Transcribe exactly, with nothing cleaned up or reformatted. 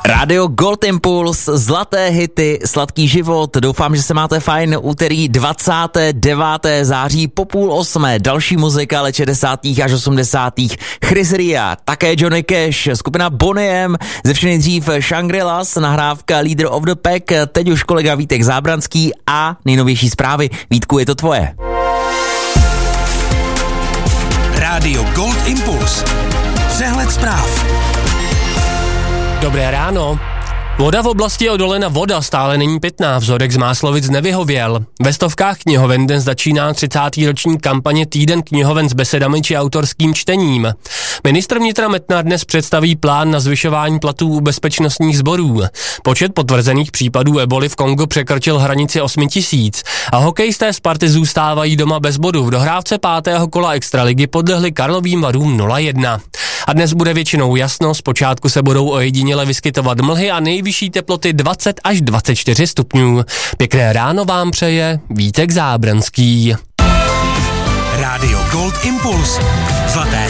Rádio Gold Impuls, zlaté hity, sladký život. Doufám, že se máte fajn. Úterý dvacátého devátého září po půl osmé. Další muzika let šedesátých až osmdesátých. Chris Ria, také Johnny Cash, skupina Boney M, ze vše nejdřív Shangri-Las, nahrávka Leader of the Pack, teď už kolega Vítek Zábranský a nejnovější zprávy. Vítku, je to tvoje. Rádio Gold Impuls. Přehled zpráv. Dobré ráno. Voda v oblasti Odolena Voda stále není pitná, vzorek z Máslovic nevyhověl. Ve stovkách knihoven dnes začíná třicátý roční kampaně Týden knihoven s besedami či autorským čtením. Ministr vnitra Metnar dnes představí plán na zvyšování platů u bezpečnostních sborů. Počet potvrzených případů eboli v Kongu překročil hranici osm tisíc a hokejisté Sparty zůstávají doma bez bodu. V dohrávce pátého kola extraligy podlehli Karlovým Varům nula jedna. A dnes bude většinou jasno, zpočátku se budou ojediněle vyskytovat mlhy a nejvyšší teploty dvacet až dvacet čtyři stupňů. Pěkné ráno vám přeje Vítek Zábranský. Rádio Gold Impuls. Zlaté